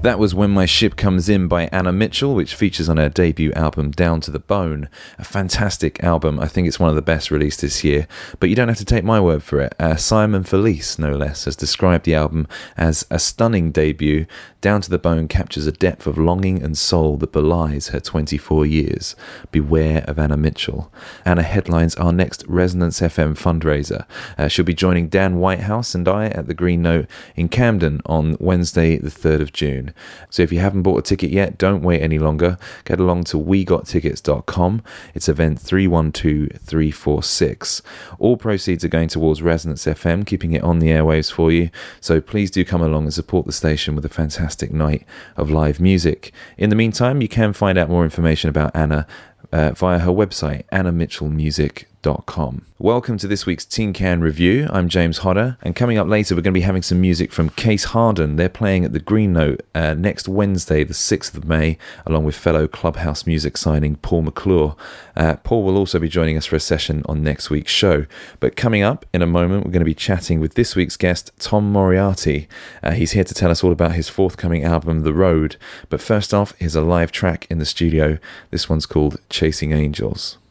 That was When My Ship Comes In by Anna Mitchell, which features on her debut album Down to the Bone. A fantastic album. I think it's one of the best released this year, but you don't have to take my word for it. Simon Felice, no less, has described the album as a stunning debut. Down to the Bone captures a depth of longing and soul that belies her 24 years. Beware of Anna Mitchell. Anna headlines our next Resonance FM fundraiser. She'll be joining Dan Whitehouse and I at the Green Note in Camden on Wednesday the 3rd of June. So if you haven't bought a ticket yet, don't wait any longer. Get along to wegottickets.com. It's event 312346. All proceeds are going towards Resonance FM, keeping it on the airwaves for you. So please do come along and support the station with a fantastic night of live music. In the meantime, you can find out more information about Anna via her website, annamitchellmusic.com. Welcome to this week's Tin Can Review. I'm James Hodder, and coming up later we're going to be having some music from Case Harden. They're playing at the Green Note next Wednesday, the 6th of May, along with fellow Clubhouse music signing Paul McClure. Paul will also be joining us for a session on next week's show. But coming up in a moment, we're going to be chatting with this week's guest, Tom Moriarty. He's here to tell us all about his forthcoming album, The Road. But first off, here's a live track in the studio. This one's called Chasing Angels.